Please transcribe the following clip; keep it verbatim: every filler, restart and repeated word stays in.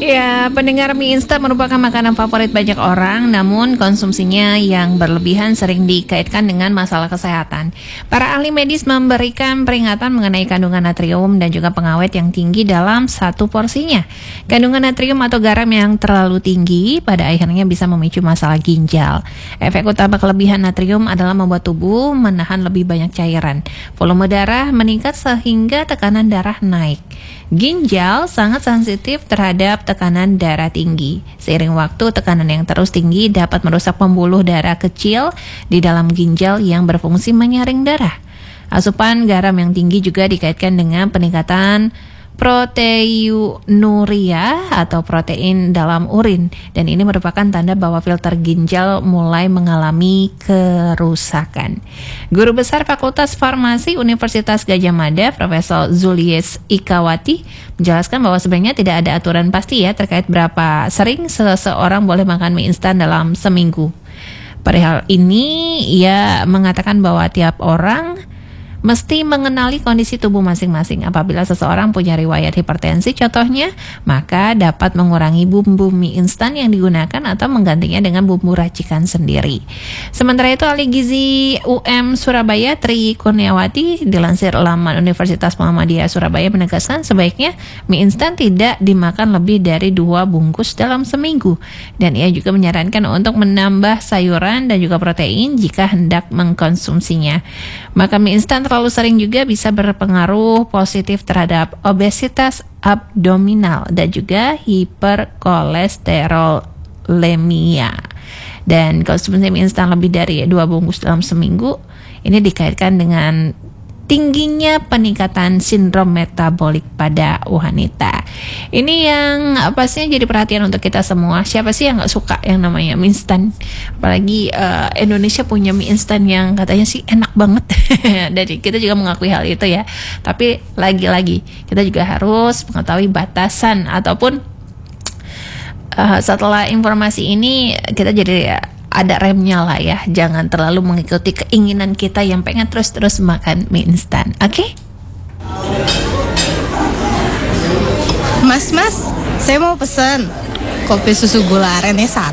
Ya, pendengar, mie instan merupakan makanan favorit banyak orang, namun konsumsinya yang berlebihan sering dikaitkan dengan masalah kesehatan. Para ahli medis memberikan peringatan mengenai kandungan natrium dan juga pengawet yang tinggi dalam satu porsinya. Kandungan natrium atau garam yang terlalu tinggi pada akhirnya bisa memicu masalah ginjal. Efek utama kelebihan natrium adalah membuat tubuh menahan lebih banyak cairan. Volume darah meningkat sehingga tekanan darah naik. Ginjal sangat sensitif terhadap tekanan darah tinggi. Seiring waktu, tekanan yang terus tinggi dapat merusak pembuluh darah kecil di dalam ginjal yang berfungsi menyaring darah. Asupan garam yang tinggi juga dikaitkan dengan peningkatan proteinuria atau protein dalam urin, dan ini merupakan tanda bahwa filter ginjal mulai mengalami kerusakan. Guru Besar Fakultas Farmasi Universitas Gadjah Mada, Profesor Zulies Ikawati, menjelaskan bahwa sebenarnya tidak ada aturan pasti ya terkait berapa sering seseorang boleh makan mie instan dalam seminggu. Perihal ini, ia mengatakan bahwa tiap orang mesti mengenali kondisi tubuh masing-masing. Apabila seseorang punya riwayat hipertensi contohnya, maka dapat mengurangi bumbu mie instan yang digunakan atau menggantinya dengan bumbu racikan sendiri. Sementara itu, ahli gizi U M Surabaya Tri Kurniawati dilansir laman Universitas Muhammadiyah Surabaya menegaskan sebaiknya mie instan tidak dimakan lebih dari dua bungkus dalam seminggu. Dan ia juga menyarankan untuk menambah sayuran dan juga protein jika hendak mengkonsumsinya. Maka mie instan terlalu sering juga bisa berpengaruh positif terhadap obesitas abdominal dan juga hiperkolesterolemia. Dan konsumsi mie instan lebih dari dua bungkus dalam seminggu ini dikaitkan dengan tingginya peningkatan sindrom metabolik pada wanita. Ini yang pastinya jadi perhatian untuk kita semua. Siapa sih yang gak suka yang namanya mie instan? Apalagi uh, Indonesia punya mie instan yang katanya sih enak banget. Dan kita juga mengakui hal itu ya. Tapi lagi-lagi kita juga harus mengetahui batasan, ataupun uh, setelah informasi ini kita jadi ada remnya lah ya. Jangan terlalu mengikuti keinginan kita yang pengen terus-terus makan mie instan. Oke? Okay? Mas, mas, saya mau pesen kopi susu gula aren ya satu.